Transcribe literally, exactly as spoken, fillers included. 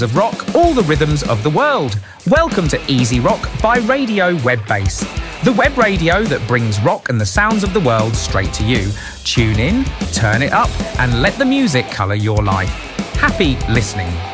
of rock, all the rhythms of the world. Welcome to Easy Rock by Radio Webbase, the web radio that brings rock and the sounds of the world straight to you. Tune in, turn it up, and let the music colour your life. Happy listening.